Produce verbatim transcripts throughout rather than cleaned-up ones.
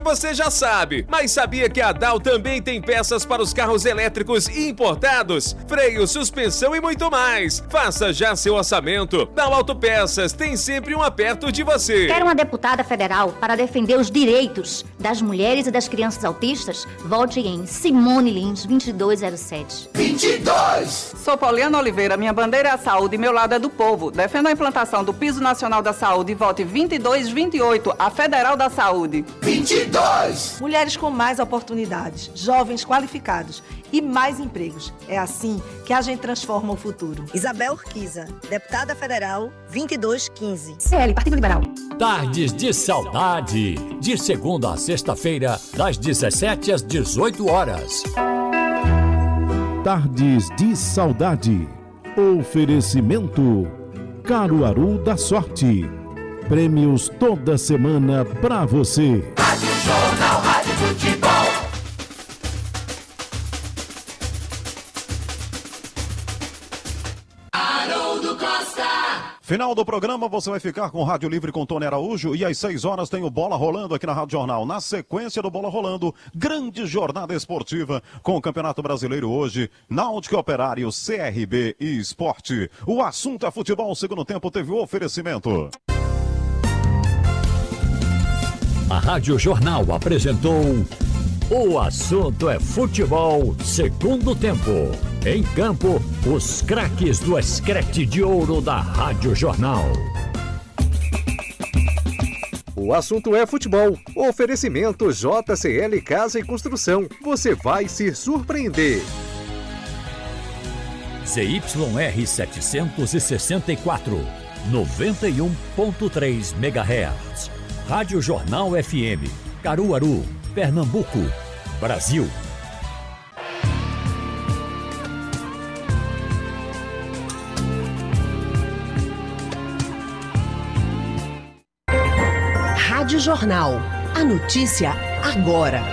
Você já sabe, mas sabia que a Dal também tem peças para os carros elétricos importados, freio, suspensão e muito mais. Faça já seu orçamento. Dal Autopeças tem sempre um perto de você. Quer uma deputada federal para defender os direitos das mulheres e das crianças autistas? Vote em Simone Lins, vinte e dois zero sete. vinte e dois! Sou Pauliana Oliveira, minha bandeira é a saúde e meu lado é do povo. Defendo a implantação do Piso Nacional da Saúde e vote vinte e dois vinte e oito, a Federal da Saúde. vinte e dois! Mulheres com mais oportunidades, jovens qualificados e mais empregos. É assim que a gente transforma o futuro. Isabel Urquiza, deputada federal, vinte e dois quinze. C L, Partido Liberal. Tardes de Saudade, de segunda a sexta-feira, das dezessete às dezoito horas. Tardes de Saudade. Oferecimento Caruaru da Sorte. Prêmios toda semana pra você. Rádio Jornal, Rádio Futebol. Haroldo Costa. Final do programa, você vai ficar com o Rádio Livre com Tony Araújo e às seis horas tem o Bola Rolando aqui na Rádio Jornal. Na sequência do Bola Rolando, grande jornada esportiva com o Campeonato Brasileiro hoje, Náutico Operário, C R B e Esporte. O assunto é futebol, o segundo tempo teve o oferecimento. A Rádio Jornal apresentou O Assunto é Futebol, segundo tempo. Em campo, os craques do escrete de ouro da Rádio Jornal. O Assunto é Futebol. Oferecimento J C L Casa e Construção. Você vai se surpreender. Z Y R setecentos e sessenta e quatro, noventa e um ponto três megahertz. Rádio Jornal F M, Caruaru, Pernambuco, Brasil. Rádio Jornal. A notícia agora.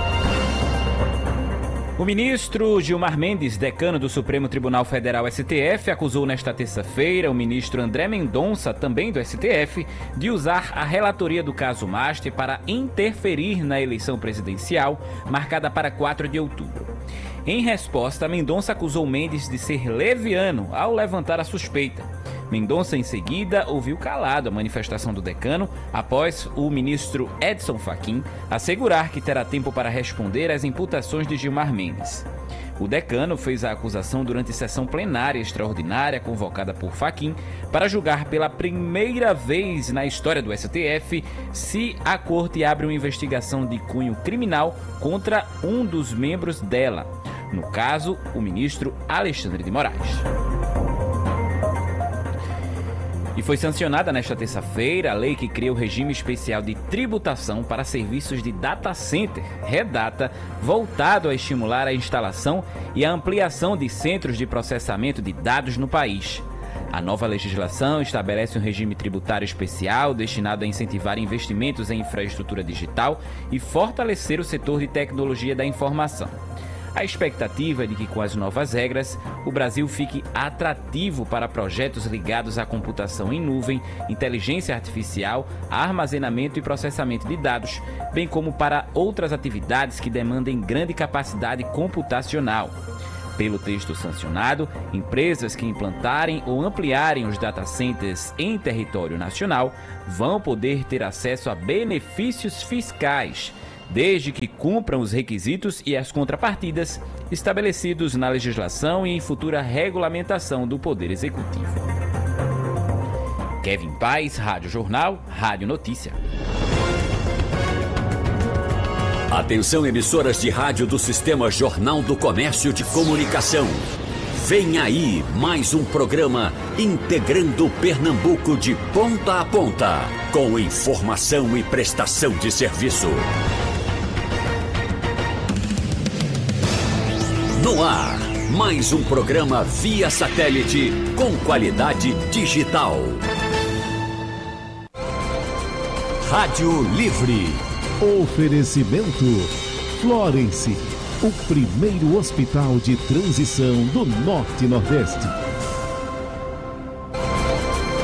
O ministro Gilmar Mendes, decano do Supremo Tribunal Federal S T F, acusou nesta terça-feira o ministro André Mendonça, também do S T F, de usar a relatoria do caso Master para interferir na eleição presidencial, marcada para quatro de outubro. Em resposta, Mendonça acusou Mendes de ser leviano ao levantar a suspeita. Mendonça, em seguida, ouviu calado a manifestação do decano após o ministro Edson Fachin assegurar que terá tempo para responder às imputações de Gilmar Mendes. O decano fez a acusação durante sessão plenária extraordinária convocada por Fachin para julgar pela primeira vez na história do S T F se a corte abre uma investigação de cunho criminal contra um dos membros dela, no caso, o ministro Alexandre de Moraes. E foi sancionada nesta terça-feira a lei que cria o regime especial de tributação para serviços de data center, Redata, voltado a estimular a instalação e a ampliação de centros de processamento de dados no país. A nova legislação estabelece um regime tributário especial destinado a incentivar investimentos em infraestrutura digital e fortalecer o setor de tecnologia da informação. A expectativa é de que, com as novas regras, o Brasil fique atrativo para projetos ligados à computação em nuvem, inteligência artificial, armazenamento e processamento de dados, bem como para outras atividades que demandem grande capacidade computacional. Pelo texto sancionado, empresas que implantarem ou ampliarem os data centers em território nacional vão poder ter acesso a benefícios fiscais, desde que cumpram os requisitos e as contrapartidas estabelecidos na legislação e em futura regulamentação do Poder Executivo. Kevin Paes, Rádio Jornal, Rádio Notícia. Atenção, emissoras de rádio do Sistema Jornal do Comércio de Comunicação. Vem aí mais um programa integrando Pernambuco de ponta a ponta, com informação e prestação de serviço. No ar, mais um programa via satélite com qualidade digital. Rádio Livre. Oferecimento Florence, o primeiro hospital de transição do Norte e Nordeste.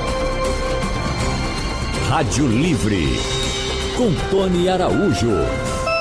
Rádio Livre, com Tony Araújo.